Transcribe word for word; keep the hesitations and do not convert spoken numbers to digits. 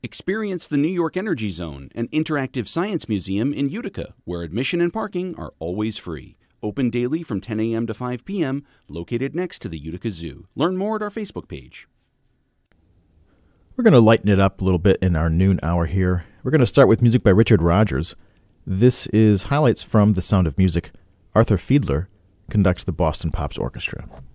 Experience the New York Energy Zone, an interactive science museum in Utica, where admission and parking are always free. Open daily from ten a.m. to five p.m., located next to the Utica Zoo. Learn more at our Facebook page. We're going to lighten it up a little bit in our noon hour here. We're going to start with music by Richard Rodgers. This is highlights from The Sound of Music. Arthur Fiedler conducts the Boston Pops Orchestra.